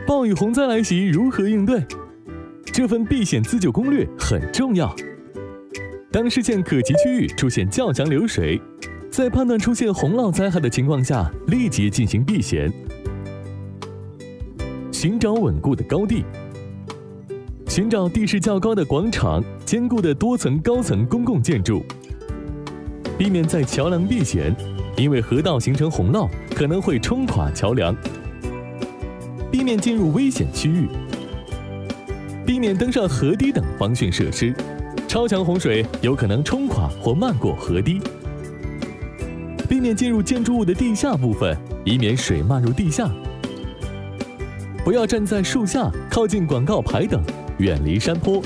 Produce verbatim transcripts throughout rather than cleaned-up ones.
暴雨洪灾来袭如何应对？这份避险自救攻略很重要。当视线可及区域出现较强流水，在判断出现洪涝灾害的情况下，立即进行避险。寻找稳固的高地，寻找地势较高的广场、坚固的多层高层公共建筑，避免在桥梁避险，因为河道形成洪涝可能会冲垮桥梁。避免进入危险区域，避免登上河堤等防汛设施，超强洪水有可能冲垮或漫过河堤。避免进入建筑物的地下部分，以免水漫入地下。不要站在树下、靠近广告牌等，远离山坡。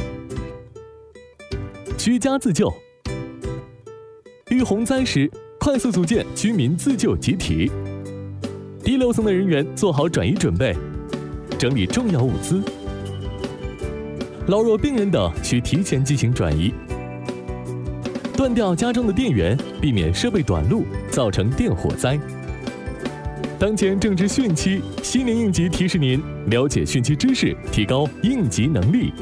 居家自救，遇洪灾时，快速组建居民自救集体。低楼层的人员做好转移准备，整理重要物资。老弱病人等需提前进行转移。断掉家中的电源，避免设备短路，造成电火灾。当前正值汛期，西年应急提示您了解汛期知识，提高应急能力。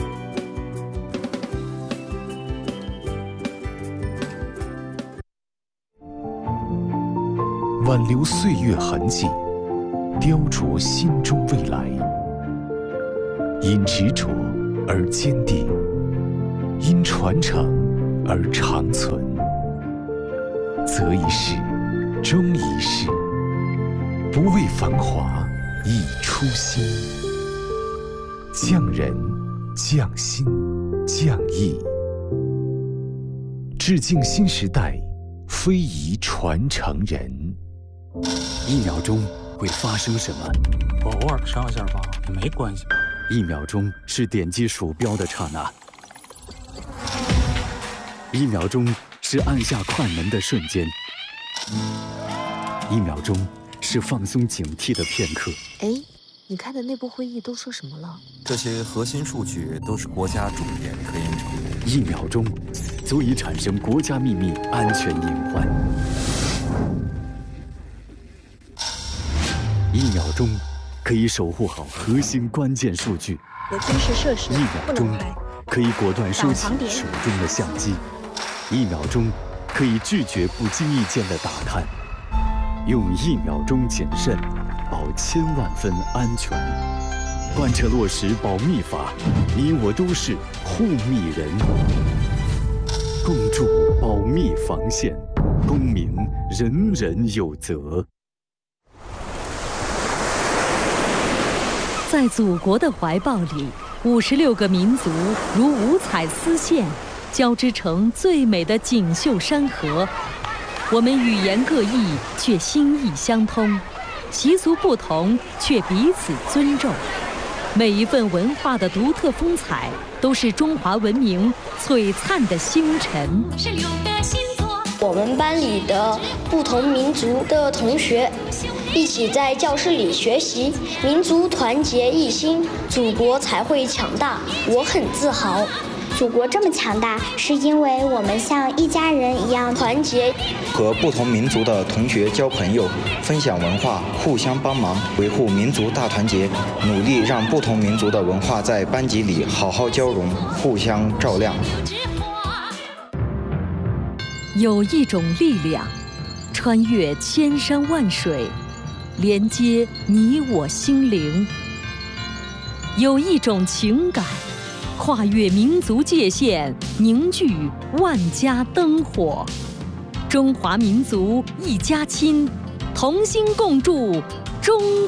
挽留岁月痕迹，雕琢心中未来。因执着而坚定，因传承而长存。择一事，终一事，不为繁华，以初心。匠人、匠心、匠艺，致敬新时代非遗传承人。 一秒钟会发生什么？ 我偶尔上一下吧，也没关系。 一秒钟是点击鼠标的刹那，一秒钟是按下快门的瞬间，一秒钟是放松警惕的片刻。 哎，你开的内部会议都说什么了？ 这些核心数据都是国家重点科研成果。 一秒钟足以产生国家秘密安全隐患。一秒钟可以守护好核心关键数据。 的军事设施一秒钟可以果断收起手中的相机。一秒钟可以拒绝不经意间的打探。用一秒钟谨慎，保千万分安全。贯彻落实保密法，你我都是护密人。共筑保密防线，公民人人有责。 在祖国的怀抱里，五十六个民族如五彩丝线，交织成最美的锦绣山河。我们语言各异，却心意相通；习俗不同，却彼此尊重。每一份文化的独特风采，都是中华文明璀璨的星辰。 我们班里的不同民族的同学一起在教室里学习，民族团结一心，祖国才会强大。我很自豪。 祖国这么强大，是因为我们像一家人一样团结。 和不同民族的同学交朋友，分享文化，互相帮忙，维护民族大团结，努力让不同民族的文化在班级里好好交融，互相照亮。 有一种力量，穿越千山万水，连接你我心灵；有一种情感，跨越民族界限，凝聚万家灯火。中华民族一家亲，同心共筑中